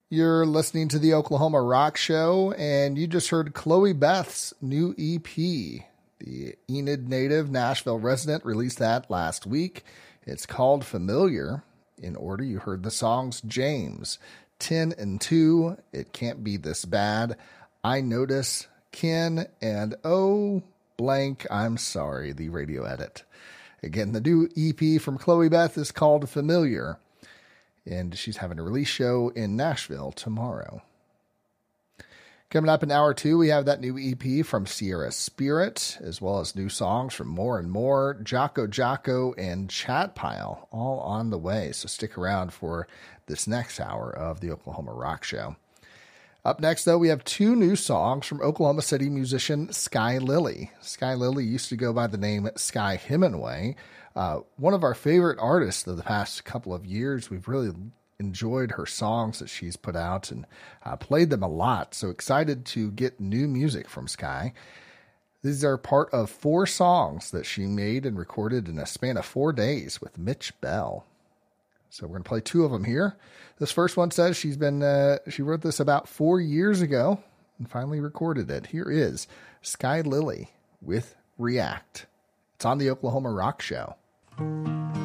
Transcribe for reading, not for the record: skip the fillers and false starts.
You're listening to the Oklahoma Rock Show, and you just heard Chloe Beth's new EP. The Enid native Nashville resident released that last week. It's called Familiar. In order, you heard the songs James, 10 and 2, It Can't Be This Bad, I Notice, Ken, and Oh, blank, I'm Sorry, the radio edit. Again, the new EP from Chloe Beth is called Familiar, and she's having a release show in Nashville tomorrow. Coming up in hour 2, we have that new EP from Sierra Spirit, as well as new songs from More and More, Jocko Jocko, and Chat Pile, all on the way. So stick around for this next hour of the Oklahoma Rock Show. Up next, though, we have 2 new songs from Oklahoma City musician Sky Lily. Sky Lily used to go by the name Sky Hemingway. One of our favorite artists of the past couple of years. We've really enjoyed her songs that she's put out and played them a lot. So excited to get new music from Sky. These are part of 4 songs that she made and recorded in a span of 4 days with Mitch Bell. So we're going to play 2 of them here. This first one says she wrote this about 4 years ago and finally recorded it. Here is Sky Lily with React. It's on the Oklahoma Rock Show.